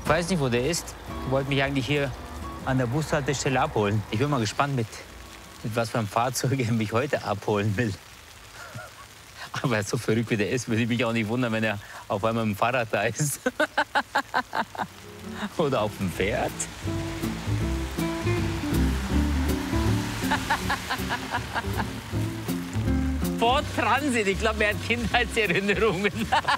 Ich weiß nicht, wo der ist. Ich wollte mich eigentlich hier an der Bushaltestelle abholen. Ich bin mal gespannt, mit was für einem Fahrzeug er mich heute abholen will. Aber so verrückt wie der ist, würde ich mich auch nicht wundern, wenn er auf einmal mit dem Fahrrad da ist. Oder auf dem Pferd. Ford Transit, ich glaube, er hat Kindheitserinnerungen.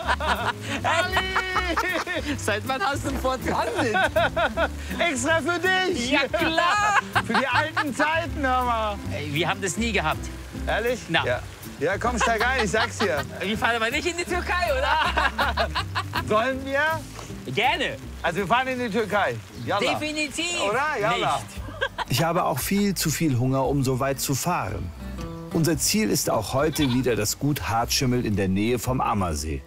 Seit wann hast du einen Ford Transit? Extra für dich! Ja, klar! Für die alten Zeiten, hör mal. Ey, wir haben das nie gehabt. Ehrlich? Na. Ja. Ja, komm, steig ein, ich sag's dir. Wir fahren aber nicht in die Türkei, oder? Sollen wir? Gerne. Also wir fahren in die Türkei. Yalla. Definitiv. Oder? Yalla. Nicht. Ich habe auch viel zu viel Hunger, um so weit zu fahren. Unser Ziel ist auch heute wieder das Gut Hartschimmel in der Nähe vom Ammersee.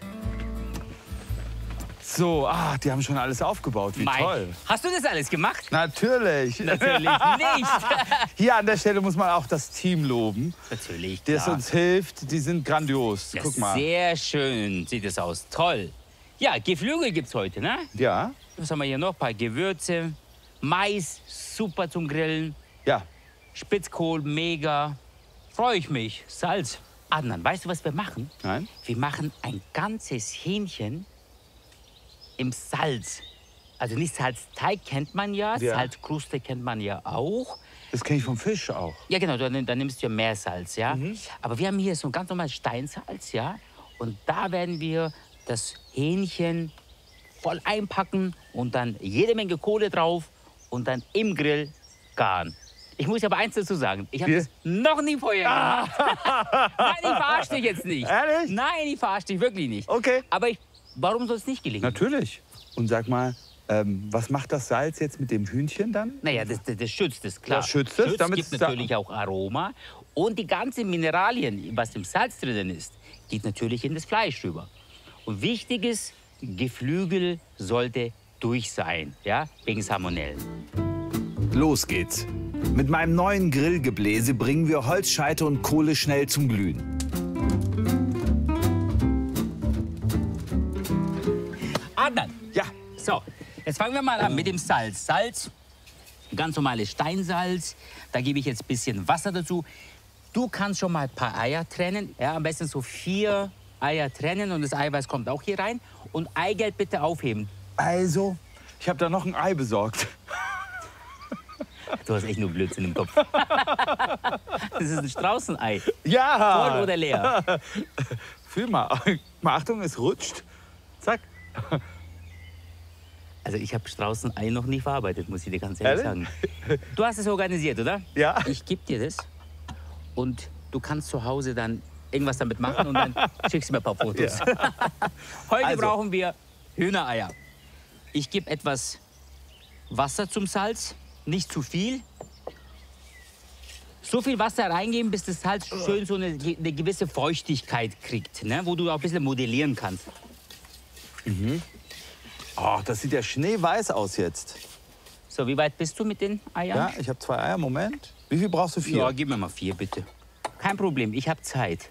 So, die haben schon alles aufgebaut. Wie toll. Hast du das alles gemacht? Natürlich. Natürlich nicht. Hier an der Stelle muss man auch das Team loben, Natürlich, das klar. uns hilft. Die sind grandios. Ja, Guck mal. sehr schön sieht es aus. Toll. Ja, Geflügel gibt's heute, ne? Ja, Was haben wir hier noch? Ein paar Gewürze. Mais, super zum Grillen. ja. Spitzkohl, mega. Freue ich mich. Salz. Adnan, weißt du, was wir machen? Nein? Wir machen ein ganzes Hähnchen im Salz. Also nicht Salzteig kennt man ja, Ja. Salzkruste kennt man ja auch. Das kenne ich vom Fisch auch. Ja, genau, dann nimmst du ja Meersalz, ja. Aber wir haben hier so ein ganz normales Steinsalz, ja. Und da werden wir das Hähnchen voll einpacken und dann jede Menge Kohle drauf und dann im Grill garen. Ich muss aber eins dazu sagen, ich habe Wir- das noch nie vorher gemacht. Nein, ich verarsche dich jetzt nicht. Ehrlich? Nein, ich verarsche dich wirklich nicht. Okay. Aber warum soll es nicht gelingen? Natürlich. Und sag mal, was macht das Salz jetzt mit dem Hühnchen dann? Naja, das schützt es, klar. Das schützt es, damit gibt es da- natürlich auch Aroma. Und die ganzen Mineralien, was im Salz drinnen ist, geht natürlich in das Fleisch rüber. Und wichtig ist, Geflügel sollte durch sein, ja, wegen Salmonellen. Los geht's. Mit meinem neuen Grillgebläse bringen wir Holzscheite und Kohle schnell zum Glühen. Adnan, Ja. so, jetzt fangen wir mal an mit dem Salz. Salz, ganz normales Steinsalz. Da gebe ich jetzt ein bisschen Wasser dazu. Du kannst schon mal ein paar Eier trennen. Ja, am besten so 4 Eier trennen und das Eiweiß kommt auch hier rein. Und Eigelb bitte aufheben. Also, ich habe da noch ein Ei besorgt. Du hast echt nur Blödsinn im Kopf. Das ist ein Straußenei. Ja. Voll oder leer? Fühl mal. Mal Achtung, es rutscht. Zack. Also ich habe Straußenei noch nie verarbeitet, muss ich dir ganz ehrlich Ehrlich? sagen. Du hast es organisiert, oder? Ja. Ich gebe dir das und du kannst zu Hause dann irgendwas damit machen und dann schickst du mir ein paar Fotos. Heute Also. brauchen wir Hühnereier. Ich gebe etwas Wasser zum Salz, nicht zu viel. So viel Wasser reingeben, bis das Salz schön so eine gewisse Feuchtigkeit kriegt, ne? Wo du auch ein bisschen modellieren kannst. Oh, das sieht ja schneeweiß aus jetzt. So, wie weit bist du mit den Eiern? Ja, ich habe 2 Eier. Moment. Wie viel brauchst du? 4? Ja, gib mir mal 4, bitte. Kein Problem, ich habe Zeit.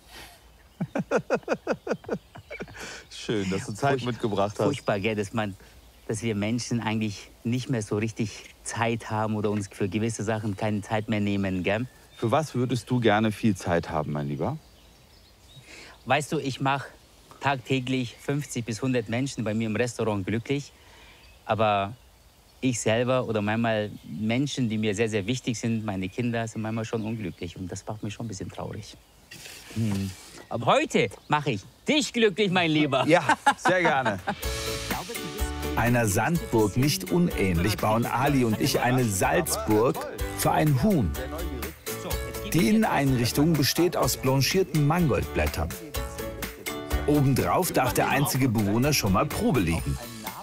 Schön, dass du Zeit mitgebracht hast. Furchtbar, gell, dass wir Menschen eigentlich nicht mehr so richtig Zeit haben oder uns für gewisse Sachen keine Zeit mehr nehmen, gell? Für was würdest du gerne viel Zeit haben, mein Lieber? Weißt du, ich mache tagtäglich 50 bis 100 Menschen bei mir im Restaurant glücklich. Aber ich selber oder manchmal Menschen, die mir sehr, sehr wichtig sind, meine Kinder, sind manchmal schon unglücklich. Und das macht mich schon ein bisschen traurig. Aber heute mache ich dich glücklich, mein Lieber. Ja, sehr gerne. Einer Sandburg nicht unähnlich bauen Ali und ich eine Salzburg für ein Huhn. Die Inneneinrichtung besteht aus blanchierten Mangoldblättern. Obendrauf darf der einzige Bewohner schon mal Probe liegen.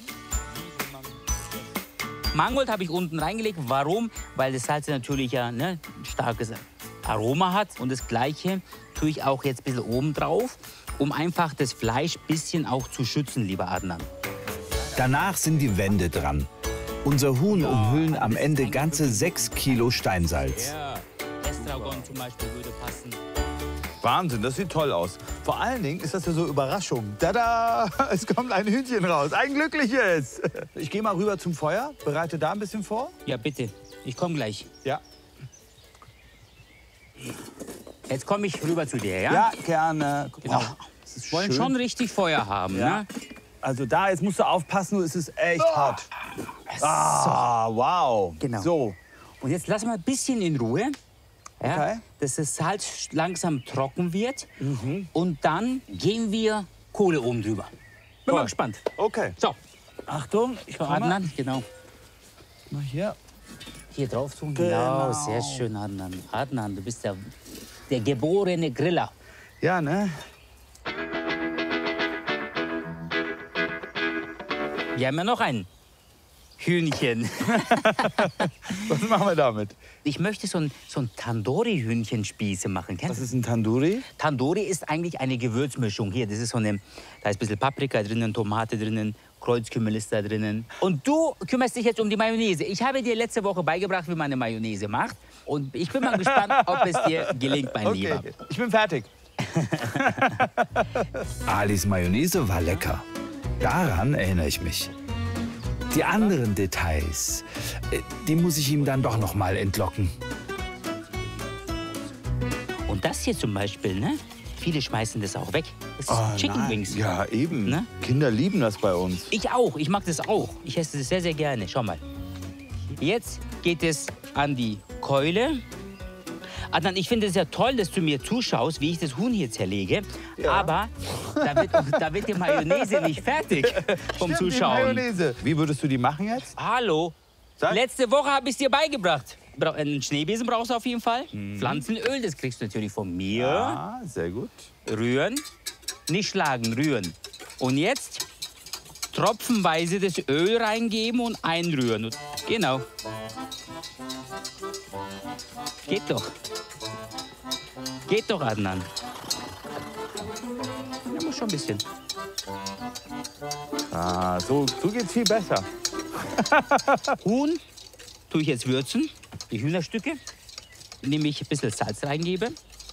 Mangold habe ich unten reingelegt. Warum? Weil das Salz natürlich ja ein starkes Aroma hat. Und das Gleiche tue ich auch jetzt ein bisschen oben drauf, um einfach das Fleisch ein bisschen auch zu schützen, lieber Adnan. Danach sind die Wände dran. Unser Huhn umhüllen am Ende ganze 6 Kilo Steinsalz. Ja, Estragon zum Beispiel würde passen. Wahnsinn, das sieht toll aus. Vor allen Dingen ist das ja so Überraschung. Tada! Es kommt ein Hühnchen raus, ein glückliches. Ich gehe mal rüber zum Feuer, bereite da ein bisschen vor. Ja, bitte. Ich komme gleich. Ja. Jetzt komme ich rüber zu dir, ja? Ja, gerne. Genau. das ist Wollen schön. schon richtig Feuer haben, Ja. ne? Also da, jetzt musst du aufpassen, es ist echt hart. Ah, wow. Genau. So, Und jetzt lass mal ein bisschen in Ruhe. Ja, Okay. dass das Salz langsam trocken wird. Und dann gehen wir Kohle oben drüber. Bin mal Toll. gespannt. okay. So, Achtung, ich so komme Adnan, genau. mal hier. Hier drauf tun. Genau. Ja, sehr schön, Adnan. Adnan, du bist der geborene Griller. Ja, ne? Wir haben ja noch ein Hühnchen. Was machen wir damit? Ich möchte so ein Tandoori-Hühnchenspieße machen. Kennst Was du? ist ein Tandoori? Tandoori ist eigentlich eine Gewürzmischung. Hier, das ist so eine, da ist ein bisschen Paprika drinnen, Tomate drinnen, Kreuzkümmel ist da drinnen. Und du kümmerst dich jetzt um die Mayonnaise. Ich habe dir letzte Woche beigebracht, wie man eine Mayonnaise macht. Und ich bin mal gespannt, ob es dir gelingt, mein Lieber. ich bin fertig. Alis Mayonnaise war lecker. Daran erinnere ich mich. Die anderen Details, die muss ich ihm dann doch noch mal entlocken. Und das hier zum Beispiel, ne? Viele schmeißen das auch weg. Das ist Chicken nein. Wings. Ja, eben. Ne? Kinder lieben das bei uns. Ich auch, ich mag das auch. Ich esse das sehr, sehr gerne. Schau mal. Jetzt geht es an die Keule. Adnan, ich finde es ja toll, dass du mir zuschaust, wie ich das Huhn hier zerlege. Ja. Aber da wird die Mayonnaise nicht fertig vom Stimmt, die Zuschauen. Mayonnaise. Wie würdest du die machen jetzt? Hallo? Sag. Letzte Woche habe ich es dir beigebracht. Einen Schneebesen brauchst du auf jeden Fall. Pflanzenöl, das kriegst du natürlich von mir. Ah, sehr gut. Rühren. Nicht schlagen, rühren. Und jetzt tropfenweise das Öl reingeben und einrühren. Und genau. Geht doch. Geht doch, Adnan. Ja, muss schon ein bisschen. Ah, so geht's viel besser. Huhn tue ich jetzt würzen. Die Hühnerstücke. Indem ich ein bisschen Salz reingebe.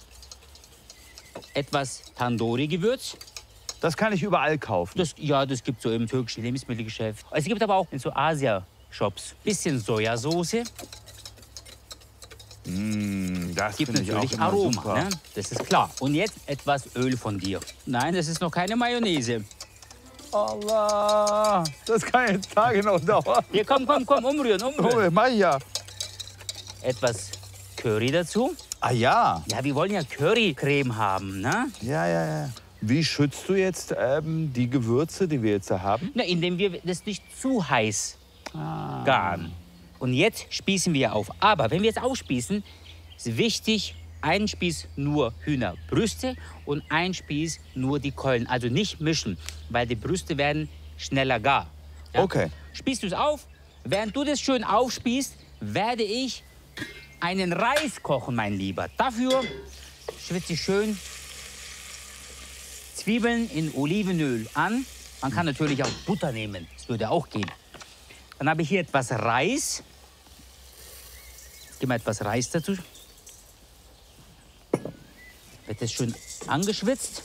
Etwas Tandoori-Gewürz. Das kann ich überall kaufen. Das gibt so im türkischen Lebensmittelgeschäft. Es gibt aber auch in so Asia-Shops. Bisschen Sojasauce. Das Gibt finde ich auch natürlich immer Aroma, super. ne? Das ist klar. Und jetzt etwas Öl von dir. Nein, das ist noch keine Mayonnaise. Allah, das kann jetzt Tage noch dauern. Hier, komm, umrühren. Oh, mach ich ja. Etwas Curry dazu. Ah ja. Ja, wir wollen ja Currycreme haben, ne? Ja. Wie schützt du jetzt die Gewürze, die wir jetzt da haben? Na, indem wir das nicht zu heiß garen. Und jetzt spießen wir auf. Aber wenn wir jetzt aufspießen, ist wichtig, ein Spieß nur Hühnerbrüste und ein Spieß nur die Keulen. Also nicht mischen, weil die Brüste werden schneller gar. Ja? Okay. Spießt du es auf? Während du das schön aufspießt, werde ich einen Reis kochen, mein Lieber. Dafür schwitze ich schön Zwiebeln in Olivenöl an. Man kann natürlich auch Butter nehmen, das würde auch gehen. Dann habe ich hier etwas Reis. Gib mal etwas Reis dazu. Wird das schön angeschwitzt.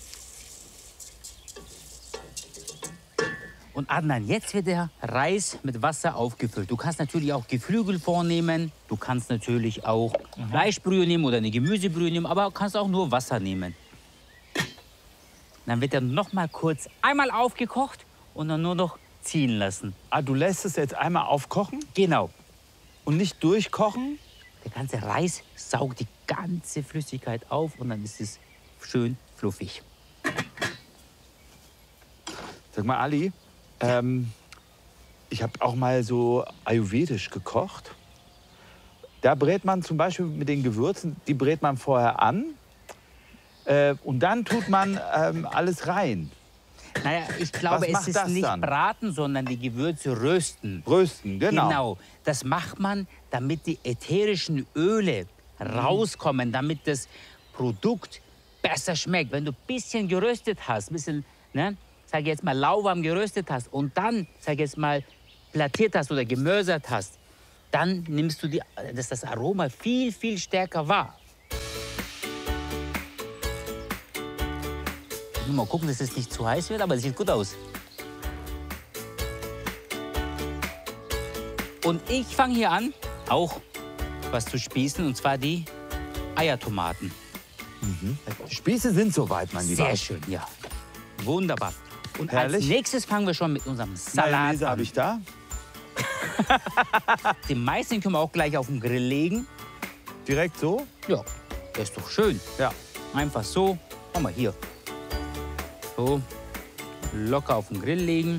Und Adnan, jetzt wird der Reis mit Wasser aufgefüllt. Du kannst natürlich auch Geflügel vornehmen. Du kannst natürlich auch Fleischbrühe nehmen oder eine Gemüsebrühe nehmen, aber du kannst auch nur Wasser nehmen. Dann wird er noch mal kurz einmal aufgekocht und dann nur noch ziehen lassen. Ah, du lässt es jetzt einmal aufkochen Genau. und nicht durchkochen? Der ganze Reis saugt die ganze Flüssigkeit auf und dann ist es schön fluffig. Sag mal, Ali, ich habe auch mal so ayurvedisch gekocht. Da brät man zum Beispiel mit den Gewürzen, die brät man vorher an. Und dann tut man alles rein. Naja, ich glaube, Was es macht ist das nicht dann? braten, sondern die Gewürze rösten. Rösten, genau. Das macht man, damit die ätherischen Öle rauskommen, damit das Produkt besser schmeckt. Wenn du ein bisschen geröstet hast, ein bisschen, ne, sag ich jetzt mal, lauwarm geröstet hast und dann, sag ich jetzt mal, plattiert hast oder gemörsert hast, dann nimmst du das Aroma viel, viel stärker wahr. Nur mal gucken, dass es nicht zu heiß wird, aber es sieht gut aus. Und ich fange hier an, auch was zu spießen, und zwar die Eiertomaten. Die Spieße sind soweit, mein Lieber. Sehr schön, ja. Wunderbar. Und Herrlich. als nächstes fangen wir schon mit unserem Salat Mayonnaise an. habe ich da. Den meisten können wir auch gleich auf den Grill legen. Direkt so. Ja, das ist doch schön. Ja. Einfach so. Schau mal hier. So. Locker auf den Grill legen.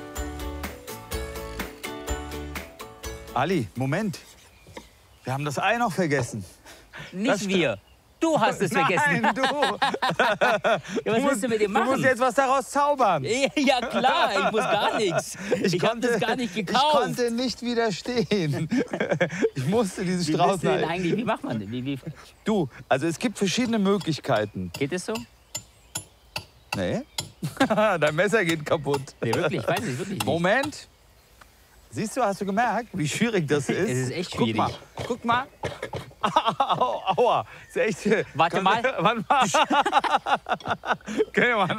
Ali, Moment. Wir haben das Ei noch vergessen. Nicht wir. Du hast es vergessen. Nein, du. Ja, was willst du mit dem Du machen? musst jetzt was daraus zaubern. Ja klar, ich muss gar nichts. Ich habe das gar nicht gekauft. Ich konnte nicht widerstehen. Ich musste dieses Wie willst du denn Strauß. eigentlich, wie macht man das? Du, also es gibt verschiedene Möglichkeiten. Geht es so? Nee? Dein Messer geht kaputt. Nee, wirklich, ich weiß es wirklich nicht. Moment. Siehst du, hast du gemerkt, wie schwierig das ist? Es ist echt schwierig. Guck mal. Aua. Ist echt. Warte mal. Warte mal. Okay, Mann.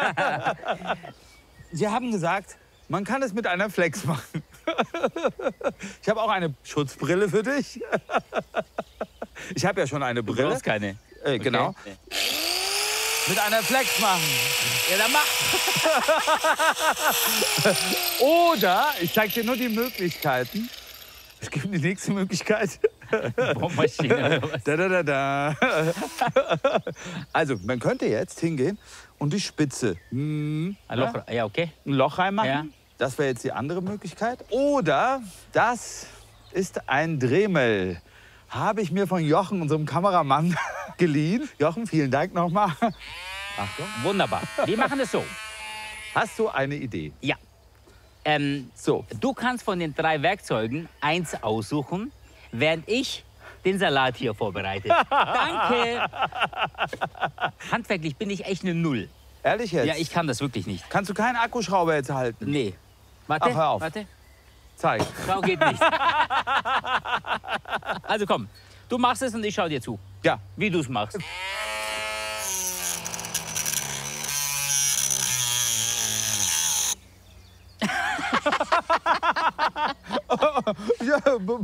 Sie haben gesagt, man kann es mit einer Flex machen. Ich habe auch eine Schutzbrille für dich. Ich habe ja schon eine Du Brille. brauchst keine. Genau. Okay. Mit einer Flex machen. Ja, dann mach. Oder, ich zeige dir nur die Möglichkeiten. Es gibt die nächste Möglichkeit. Bohrmaschine oder was? Da. Also, man könnte jetzt hingehen und die Spitze Ein Loch, ja, okay. ein Loch reinmachen. Ja. Das wäre jetzt die andere Möglichkeit. Oder das ist ein Dremel. Habe ich mir von Jochen, unserem Kameramann, geliehen. Jochen, vielen Dank nochmal. Achtung. Wunderbar. Wir machen es so. Hast du eine Idee? Ja. So. Du kannst von den 3 Werkzeugen eins aussuchen, während ich den Salat hier vorbereite. Danke. Handwerklich bin ich echt eine Null. Ehrlich jetzt? Ja, ich kann das wirklich nicht. Kannst du keinen Akkuschrauber jetzt halten? Nee. Warte, Ach, hör auf. warte. Zeig. Schau, geht nicht. Also komm, du machst es und ich schau dir zu, Ja. wie du es machst. Ja,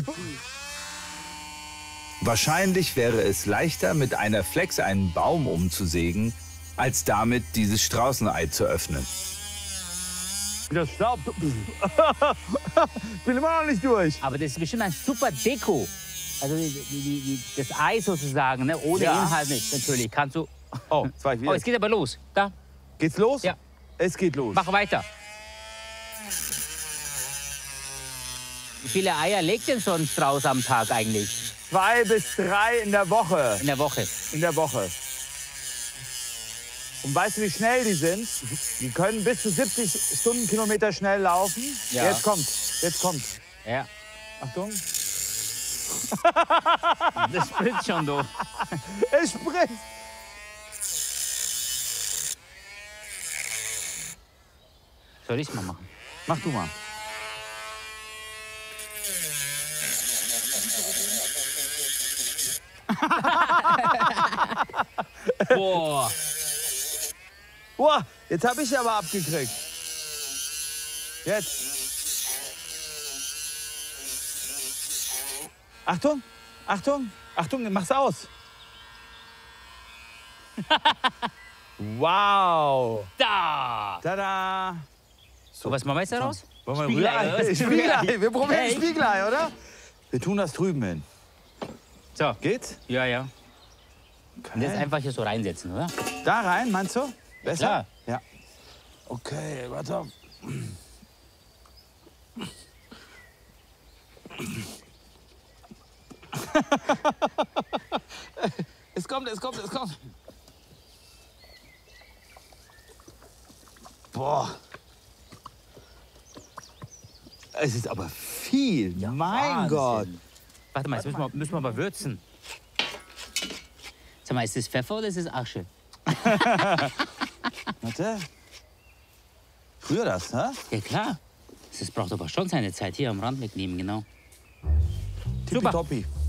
Wahrscheinlich wäre es leichter, mit einer Flex einen Baum umzusägen, als damit dieses Straußenei zu öffnen. das Staub. Ich bin immer noch nicht durch. Aber das ist bestimmt ein super Deko. Also das Ei sozusagen, ne? Ohne Ja. Inhalt nicht. Natürlich, kannst du... Oh, zwei Oh, es geht aber los. Da, Geht's los? Ja. Es geht los. mach weiter. Wie viele Eier legt denn so ein Strauß am Tag eigentlich? 2 bis 3 in der Woche. In der Woche? In der Woche. Und weißt du, wie schnell die sind? Die können bis zu 70 Stundenkilometer schnell laufen. Ja. Jetzt kommt. Jetzt kommt. Ja. Achtung. Das spritzt schon durch. Es spritzt. Soll ich es mal machen? Mach du mal. Boah. Boah, jetzt habe ich aber abgekriegt. Jetzt. Achtung, Achtung, Achtung, mach's aus. Wow. Da. Tada. So, was machen wir jetzt daraus? Wollen wir Spiegelei, Rührei? oder was? Spiegelei. Wir probieren Hey. Spiegelei, oder? Wir tun das drüben hin. So. Geht's? Ja, ja. Und jetzt einfach hier so reinsetzen, oder? Da rein, meinst du? Besser? klar. Ja. Okay, warte. Es kommt, es kommt, es kommt. Boah. Es ist aber viel. Mein Gott. Wahnsinn. Warte mal, jetzt müssen wir aber würzen. Sag mal, ist das Pfeffer oder ist das Asche? Warte. Früher das, ne? Ja, klar. Das braucht aber schon seine Zeit. Hier am Rand wegnehmen, genau. Tippitoppi.